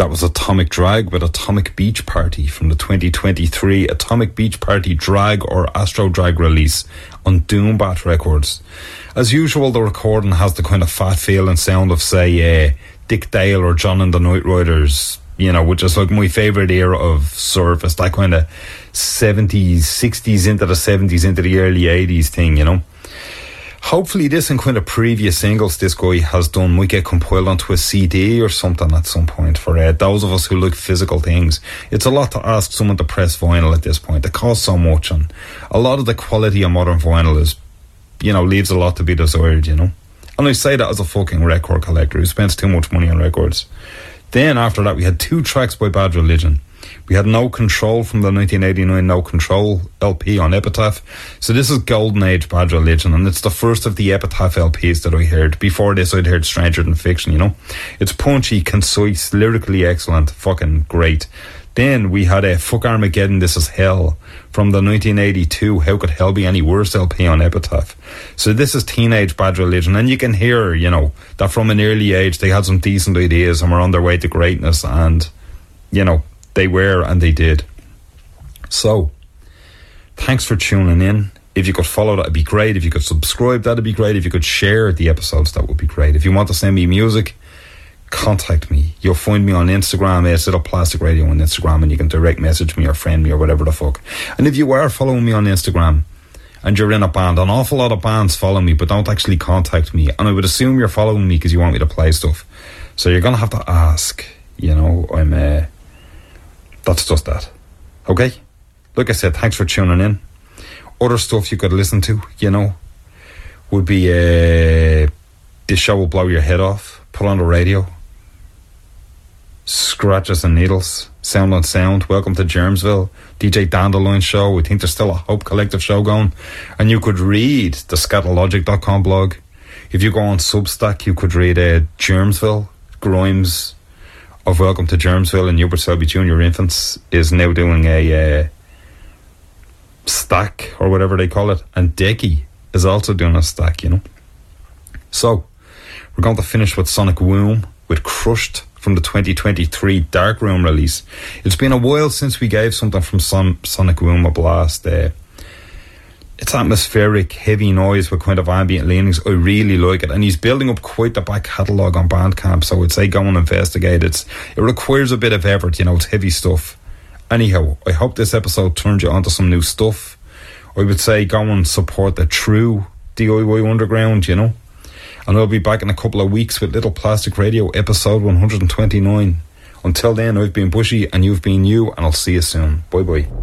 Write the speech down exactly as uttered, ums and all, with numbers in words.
That was Atomic Drag with Atomic Beach Party from the twenty twenty-three Atomic Beach Party Drag or Astro Drag release on Doombat Records. As usual, the recording has the kind of fat feel and sound of, say, uh, Dick Dale or John and the Night Riders, you know, which is like my favourite era of Surface, that kind of seventies, sixties into the seventies, into the early eighties thing, you know. Hopefully this and kind of previous singles this guy has done might get compiled onto a C D or something at some point for uh, those of us who like physical things. It's a lot to ask someone to press vinyl at this point. It costs so much, and a lot of the quality of modern vinyl is, you know, leaves a lot to be desired, you know. And I say that as a fucking record collector who spends too much money on records. Then after that we had two tracks by Bad Religion. We had No Control from the nineteen eighty-nine No Control L P on Epitaph. So this is Golden Age Bad Religion, and it's the first of the Epitaph L Ps that I heard. Before this I'd heard Stranger Than Fiction, you know. It's punchy, concise, lyrically excellent, fucking great. Then we had a Fuck Armageddon, This Is Hell from the nineteen eighty-two How Could Hell Be Any Worse L P on Epitaph. So this is Teenage Bad Religion, and you can hear, you know, that from an early age they had some decent ideas and were on their way to greatness, and, you know, they were and they did. So, thanks for tuning in. If you could follow, that'd be great. If you could subscribe, that'd be great. If you could share the episodes, that would be great. If you want to send me music, contact me. You'll find me on Instagram, Acid Plastic Radio on Instagram, and you can direct message me or friend me or whatever the fuck. And if you are following me on Instagram and you're in a band, an awful lot of bands follow me but don't actually contact me, and I would assume you're following me because you want me to play stuff. So you're going to have to ask, you know. I'm uh, that's just that. Okay? Like I said, thanks for tuning in. Other stuff you could listen to, you know, would be uh, This Show Will Blow Your Head Off, put on the radio, Scratches and Needles, Sound on Sound, Welcome to Germsville, D J Dandelion Show. I think there's still a Hope Collective show going. And you could read the scatologic dot com blog. If you go on Substack, you could read uh, Germsville, Grimes of Welcome to Germsville, and Hubert Selby Junior Infants is now doing a uh, stack or whatever they call it, and Decky is also doing a stack, you know. So we're going to finish with Sonic Womb with Crushed from the twenty twenty-three Dark Room release. It's been a while since we gave something from Son- Sonic Womb a blast. Uh, it's atmospheric, heavy noise with kind of ambient leanings. I really like it, and he's building up quite the back catalogue on Bandcamp, so I'd say go and investigate. It's, it requires a bit of effort, you know, it's heavy stuff. Anyhow, I hope this episode turned you onto some new stuff. I would say go and support the true D I Y underground, you know. And I'll be back in a couple of weeks with Little Plastic Radio episode one hundred twenty-nine. Until then, I've been Bushy and you've been you, and I'll see you soon. Bye bye.